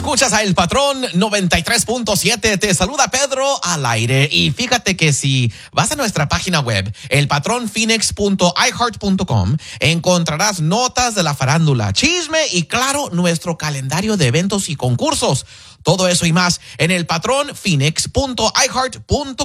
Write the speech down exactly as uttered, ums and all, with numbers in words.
Escuchas a El Patrón noventa y tres punto siete. Te saluda Pedro al aire. Y fíjate que si vas a nuestra página web, el patrón phoenix punto i heart punto com, encontrarás notas de la farándula, chisme y, claro, nuestro calendario de eventos y concursos. Todo eso y más en el patrón phoenix punto i heart punto com.